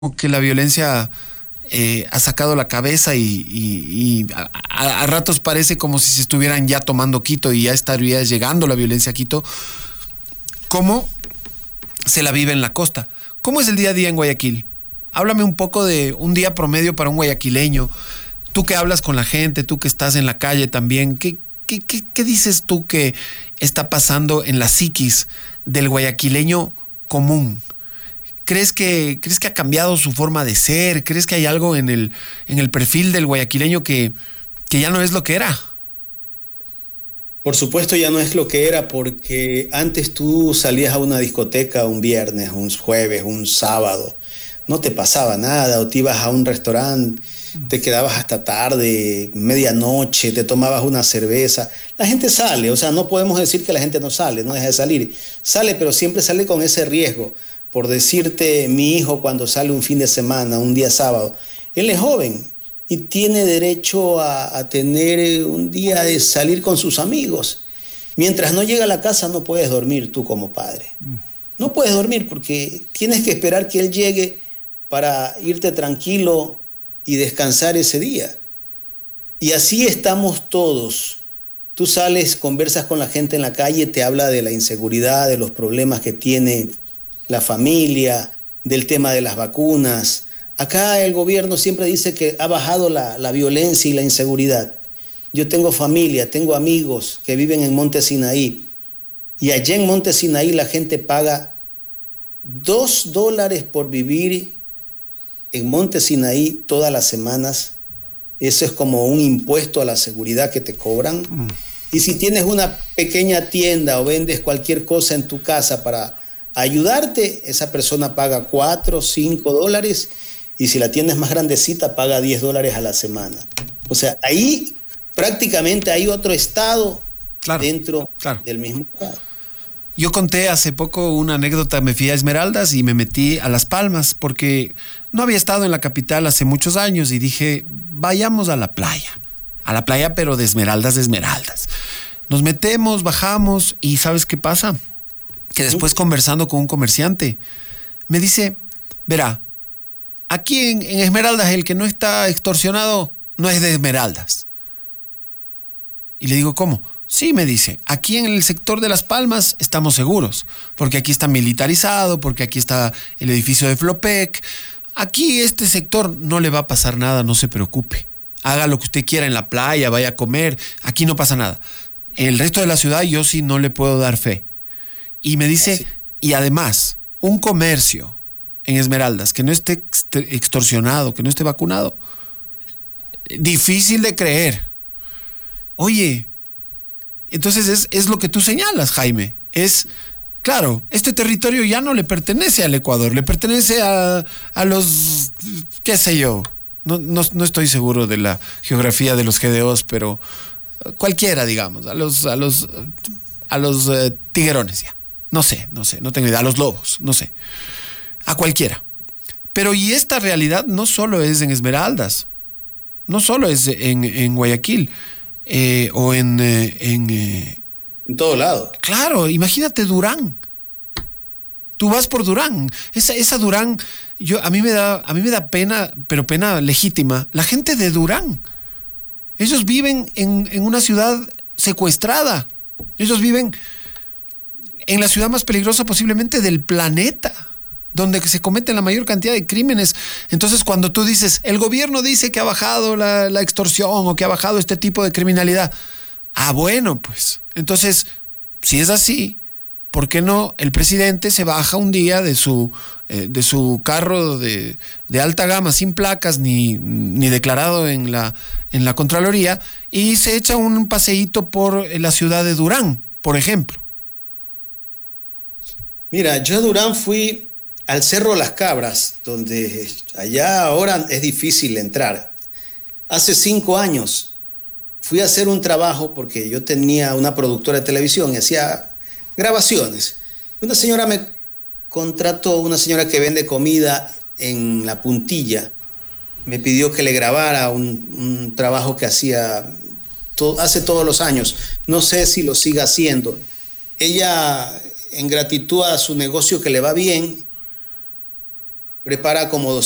que la violencia ha sacado la cabeza y a ratos parece como si se estuvieran ya tomando Quito y ya estaría llegando la violencia a Quito. ¿Cómo se la vive en la costa? ¿Cómo es el día a día en Guayaquil? Háblame un poco de un día promedio para un guayaquileño. Tú que hablas con la gente, tú que estás en la calle también, ¿qué dices tú que está pasando en la psiquis del guayaquileño común? ¿Crees que ha cambiado su forma de ser? ¿Crees que hay algo en el perfil del guayaquileño que ya no es lo que era? Por supuesto ya no es lo que era, porque antes tú salías a una discoteca un viernes, un jueves, un sábado, no te pasaba nada, o te ibas a un restaurante, te quedabas hasta tarde, medianoche, te tomabas una cerveza. La gente sale, o sea, no podemos decir que la gente no sale, no deja de salir. Sale, pero siempre sale con ese riesgo. Por decirte, mi hijo cuando sale un fin de semana, un día sábado, él es joven y tiene derecho a tener un día de salir con sus amigos. Mientras no llega a la casa no puedes dormir tú como padre. No puedes dormir porque tienes que esperar que él llegue para irte tranquilo y descansar ese día. Y así estamos todos. Tú sales, conversas con la gente en la calle, te habla de la inseguridad, de los problemas que tiene la familia, del tema de las vacunas. Acá el gobierno siempre dice que ha bajado la violencia y la inseguridad. Yo tengo familia, tengo amigos que viven en Monte Sinaí, y allá en Monte Sinaí la gente paga $2 por vivir en Monte Sinaí todas las semanas. Eso es como un impuesto a la seguridad que te cobran. Y si tienes una pequeña tienda o vendes cualquier cosa en tu casa para ayudarte, esa persona paga $4 o $5, y si la tienes más grandecita paga $10 a la semana. O sea, ahí prácticamente hay otro estado, claro, dentro del mismo estado. Yo conté hace poco una anécdota. Me fui a Esmeraldas y me metí a Las Palmas porque no había estado en la capital hace muchos años y dije, vayamos a la playa pero de Esmeraldas. Nos metemos, bajamos y ¿sabes qué pasa? Que después, conversando con un comerciante, me dice, verá, aquí en Esmeraldas el que no está extorsionado no es de Esmeraldas. Y le digo, ¿cómo? Sí, me dice, aquí en el sector de Las Palmas estamos seguros, porque aquí está militarizado, porque aquí está el edificio de Flopec. Aquí este sector no le va a pasar nada, no se preocupe. Haga lo que usted quiera en la playa, vaya a comer, aquí no pasa nada. En el resto de la ciudad yo sí no le puedo dar fe. Y me dice, y además, un comercio en Esmeraldas que no esté extorsionado, que no esté vacunado, difícil de creer. Oye, entonces es lo que tú señalas, Jaime. Es, claro, este territorio ya no le pertenece al Ecuador, le pertenece a los, qué sé yo, no estoy seguro de la geografía de los GDOs, pero cualquiera, digamos, a los tiguerones ya. No sé, no tengo idea, a los lobos, no sé, a cualquiera. Pero y esta realidad no solo es en Esmeraldas, no solo es en Guayaquil, o en todo lado. Claro, imagínate Durán. Tú vas por Durán, esa Durán, a mí me da pena, pero pena legítima. La gente de Durán, ellos viven en una ciudad secuestrada. Ellos viven en la ciudad más peligrosa posiblemente del planeta, donde se cometen la mayor cantidad de crímenes. Entonces, cuando tú dices, el gobierno dice que ha bajado la extorsión o que ha bajado este tipo de criminalidad, bueno, pues, entonces, si es así, ¿por qué no el presidente se baja un día de su carro de alta gama, sin placas ni declarado en la Contraloría, y se echa un paseíto por la ciudad de Durán, por ejemplo? Mira, yo a Durán fui al Cerro Las Cabras, donde allá ahora es difícil entrar. Hace 5 años fui a hacer un trabajo porque yo tenía una productora de televisión y hacía grabaciones. Una señora me contrató, una señora que vende comida en La Puntilla, me pidió que le grabara un trabajo que hace todos los años. No sé si lo siga haciendo. Ella, en gratitud a su negocio que le va bien, prepara como